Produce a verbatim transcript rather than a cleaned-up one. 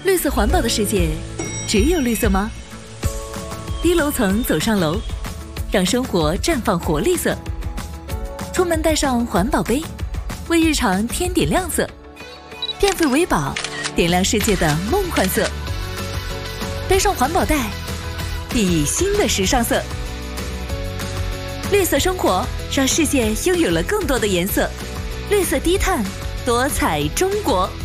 绿色环保的世界，只有绿色吗？低楼层走上楼，让生活绽放活力色。出门带上环保杯，为日常添点亮色。变废为宝，点亮世界的梦幻色。背上环保袋，熠熠新的时尚色。绿色生活，让世界拥有了更多的颜色。绿色低碳，多彩中国。